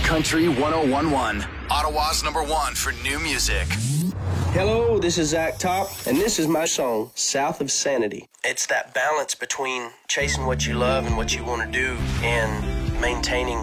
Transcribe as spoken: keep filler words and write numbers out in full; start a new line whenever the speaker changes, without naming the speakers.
Country one oh one one, Ottawa's number one for new music.
Hello, this is Zach Top, and this is my song, South of Sanity. It's that balance between chasing what you love and what you want to do and maintaining